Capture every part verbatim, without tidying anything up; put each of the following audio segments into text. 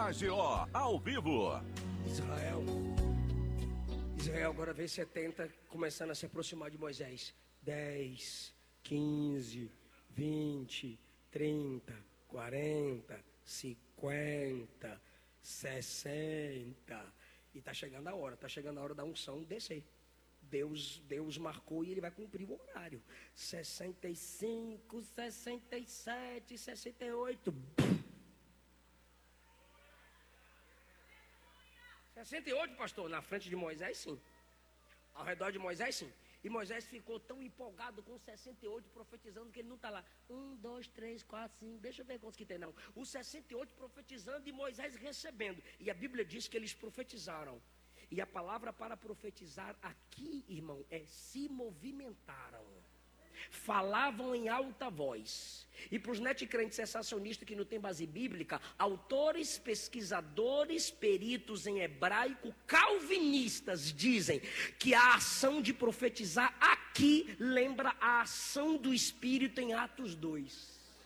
A G O ao vivo. Israel, Israel agora vê setenta começando a se aproximar de Moisés. dez, quinze, vinte, trinta, quarenta, cinquenta, sessenta. E está chegando a hora, está chegando a hora da unção descer. Deus, Deus marcou e ele vai cumprir o horário. sessenta e cinco, sessenta e sete, sessenta e oito. sessenta e oito, pastor, na frente de Moisés, sim. Ao redor de Moisés, sim. E Moisés ficou tão empolgado com sessenta e oito, profetizando, que ele não está lá. Um, dois, três, quatro, cinco. Deixa eu ver quantos que tem, não. Os sessenta e oito profetizando e Moisés recebendo. E a Bíblia diz que eles profetizaram. E a palavra para profetizar aqui, irmão, é se movimentaram. Falavam em alta voz. E para os netcrentes sensacionistas que não tem base bíblica, autores, pesquisadores, peritos em hebraico, calvinistas dizem que a ação de profetizar aqui lembra a ação do Espírito em Atos dois.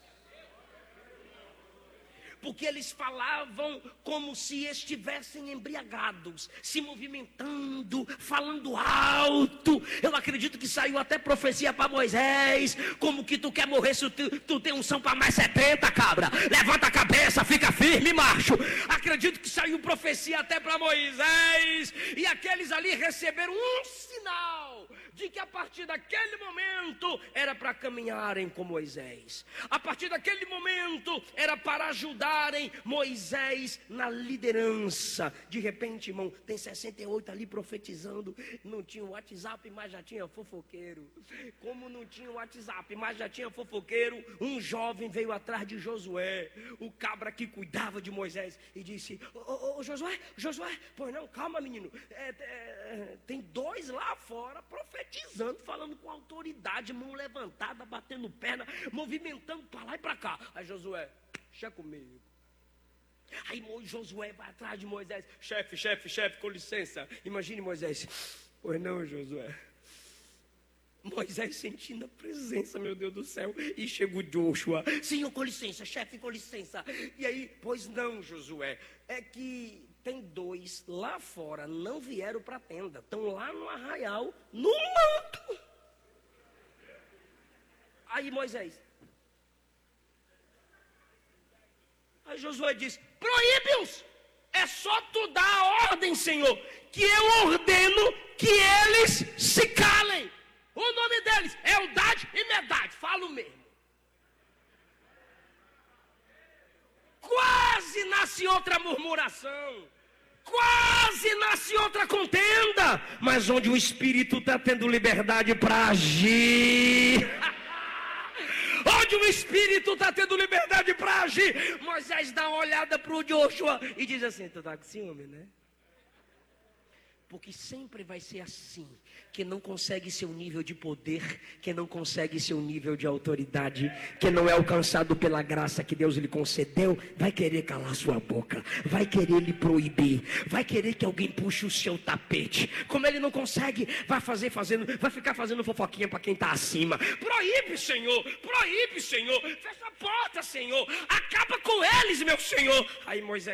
Porque eles falavam como se estivessem embriagados, se movimentando, falando alto. Eu acredito que saiu até profecia para Moisés, como que tu quer morrer se tu, tu tem unção para mais setenta, cabra. Levanta a cabeça, fica firme, macho. Acredito que saiu profecia até para Moisés. E aqueles ali receberam um sinal de que a partir daquele momento era para caminharem com Moisés. A partir daquele momento era para ajudar Moisés na liderança. De repente, irmão, tem sessenta e oito ali profetizando. Não tinha WhatsApp, mas já tinha fofoqueiro. Como não tinha WhatsApp, mas já tinha fofoqueiro, um jovem veio atrás de Josué, o cabra que cuidava de Moisés, e disse: ô, ô, ô Josué, Josué, pois não, calma, menino, é, é, tem dois lá fora profetizando, falando com autoridade, mão levantada, batendo perna, movimentando para lá e para cá. Aí Josué: deixa comigo. Aí Josué vai atrás de Moisés: chefe, chefe, chefe, com licença. Imagine Moisés: pois não, Josué. Moisés sentindo a presença, meu Deus do céu. E chega o Joshua: senhor, com licença, chefe, com licença. E aí: pois não, Josué, é que tem dois lá fora, não vieram para a tenda, estão lá no arraial, no manto. Aí Moisés: aí Josué diz: proíbe-os. É só tu dar a ordem, Senhor, que eu ordeno que eles se calem. O nome deles é Eldad e Medad. Falo mesmo. Quase nasce outra murmuração. Quase nasce outra contenda. Mas onde o Espírito está tendo liberdade para agir... onde o Espírito está tendo liberdade para agir, Moisés dá uma olhada para o Joshua e diz assim: tu está com ciúme, né? Porque sempre vai ser assim. Quem não consegue seu nível de poder, quem não consegue seu nível de autoridade, quem não é alcançado pela graça que Deus lhe concedeu, vai querer calar sua boca, vai querer lhe proibir, vai querer que alguém puxe o seu tapete. Como ele não consegue, vai fazer fazendo, vai ficar fazendo fofoquinha para quem está acima. Proíbe, Senhor, proíbe, Senhor, fecha a porta, Senhor, acaba com eles, meu Senhor. Aí Moisés